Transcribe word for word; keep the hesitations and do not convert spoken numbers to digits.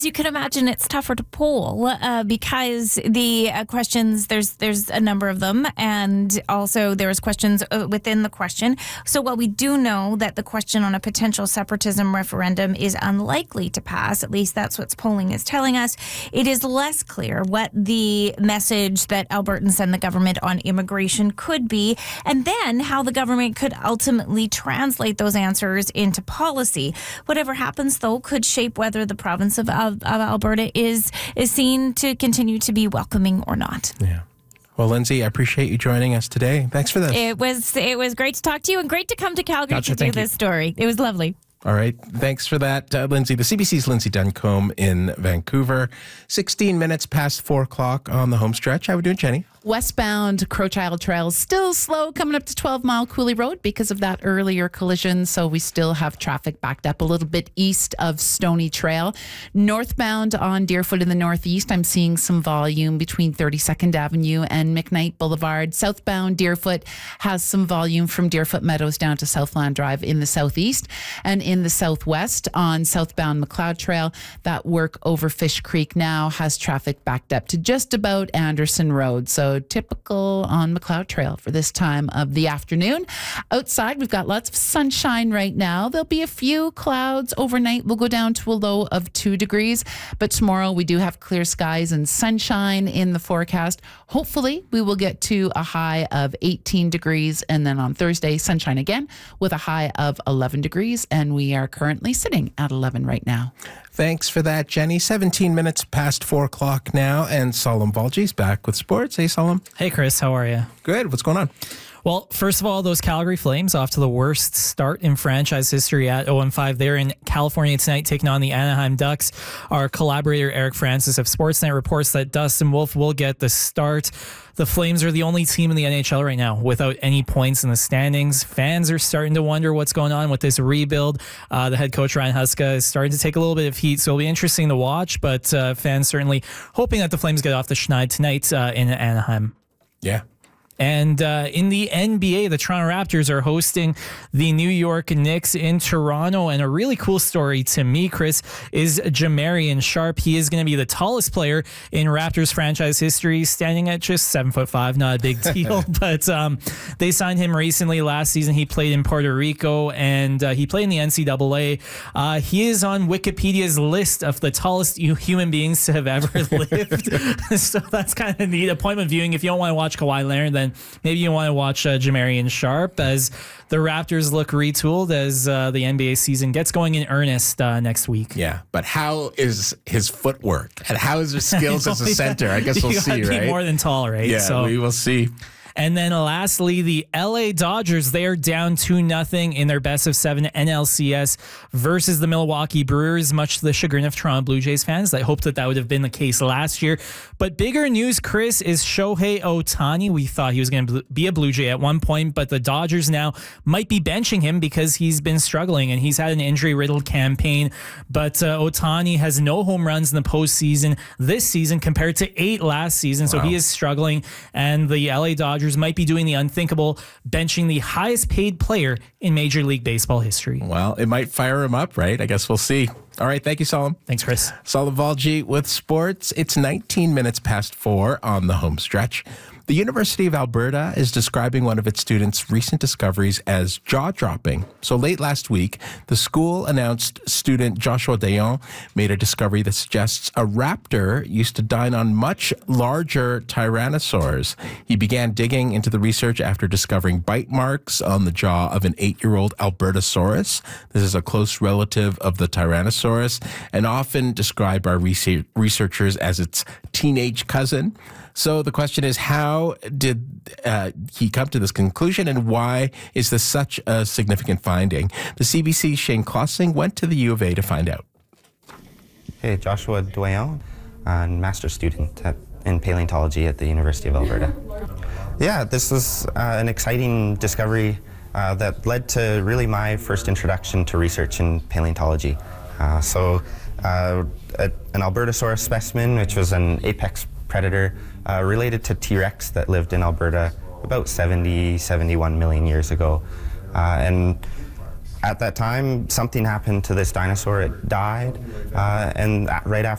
You can imagine it's tougher to poll uh, because the uh, questions, there's there's a number of them, and also there's questions uh, within the question. So while we do know that the question on a potential separatism referendum is unlikely to pass, at least that's what polling is telling us, it is less clear what the message that Albertans send the government on immigration could be, and then how the government could ultimately translate those answers into policy. Whatever happens, though, could shape whether the province of Of, of Alberta is is seen to continue to be welcoming or not. Yeah. Well, Lindsay, I appreciate you joining us today. Thanks for this. It was it was great to talk to you and great to come to Calgary Gotcha, to do thank you. this story. It was lovely. All right. Thanks for that, uh, Lindsay. The C B C's Lindsay Duncombe in Vancouver. sixteen minutes past four o'clock on the home stretch. How are we doing, Jenny? Westbound Crowchild Trail is still slow coming up to twelve Mile Cooley Road because of that earlier collision. So we still have traffic backed up a little bit east of Stony Trail. Northbound on Deerfoot in the northeast, I'm seeing some volume between thirty-second Avenue and McKnight Boulevard. Southbound Deerfoot has some volume from Deerfoot Meadows down to Southland Drive in the southeast. And in the southwest on southbound McLeod Trail, that work over Fish Creek now has traffic backed up to just about Anderson Road. So typical on McLeod Trail for this time of the afternoon. Outside, we've got lots of sunshine right now. There'll be a few clouds overnight. We'll go down to a low of two degrees. But tomorrow we do have clear skies and sunshine in the forecast. Hopefully, we will get to a high of eighteen degrees. And then on Thursday, sunshine again with a high of eleven degrees. And we are currently sitting at eleven right now. Thanks for that, Jenny. seventeen minutes past four o'clock now, and Solemn Volji's back with sports. Hey, Solemn. Hey, Chris, how are you? Good. What's going on? Well, first of all, those Calgary Flames off to the worst start in franchise history at oh and five. They're in California tonight taking on the Anaheim Ducks. Our collaborator Eric Francis of Sportsnet reports that Dustin Wolf will get the start. The Flames are the only team in the N H L right now without any points in the standings. Fans are starting to wonder what's going on with this rebuild. Uh, the head coach, Ryan Huska, is starting to take a little bit of heat, so it'll be interesting to watch, but uh, fans certainly hoping that the Flames get off the schneid tonight uh, in Anaheim. Yeah. And uh, in the N B A, the Toronto Raptors are hosting the New York Knicks in Toronto. And a really cool story to me, Chris, is Jamarian Sharp. He is going to be the tallest player in Raptors franchise history, standing at just seven foot five. Not a big deal, but um, they signed him recently. Last season, he played in Puerto Rico, and uh, he played in the N C double A. Uh, he is on Wikipedia's list of the tallest human beings to have ever lived. So that's kind of neat. Appointment viewing. If you don't want to watch Kawhi Leonard, then maybe you want to watch uh, Jamarian Sharp as the Raptors look retooled as uh, the N B A season gets going in earnest uh, next week. Yeah, but how is his footwork and how is his skills as a center? I guess we'll you see, gotta be right? more than tall, right? Yeah, so, we will see. And then lastly, the L A Dodgers, they are down two nothing in their best of seven N L C S versus the Milwaukee Brewers, much to the chagrin of Toronto Blue Jays fans. I hoped that that would have been the case last year. But bigger news, Chris, is Shohei Ohtani. We thought he was going to be a Blue Jay at one point, but the Dodgers now might be benching him because he's been struggling and he's had an injury-riddled campaign. But uh, Ohtani has no home runs in the postseason this season compared to eight last season. So Wow. he is struggling, and the L A Dodgers might be doing the unthinkable, benching the highest paid player in Major League Baseball history. Well, it might fire him up, right? I guess we'll see. All right. Thank you, Solemn. Thanks, Chris. Solemn Volji with sports. It's nineteen minutes past four on the home stretch. The University of Alberta is describing one of its students' recent discoveries as jaw-dropping. So late last week, the school announced student Joshua Dayon made a discovery that suggests a raptor used to dine on much larger tyrannosaurs. He began digging into the research after discovering bite marks on the jaw of an eight-year-old Albertosaurus. This is a close relative of the Tyrannosaurus and often described by researchers as its teenage cousin. So the question is, how did uh, he come to this conclusion, and why is this such a significant finding? The C B C's Shane Klossing went to the U of A to find out. Hey, Joshua Doyon, a master's student at, in paleontology at the University of Alberta. Yeah, this was uh, an exciting discovery uh, that led to really my first introduction to research in paleontology. Uh, so uh, a, an Albertosaurus specimen, which was an apex predator uh, related to T-Rex that lived in Alberta about seventy, seventy-one million years ago. Uh, and at that time, something happened to this dinosaur. It died, uh, and right after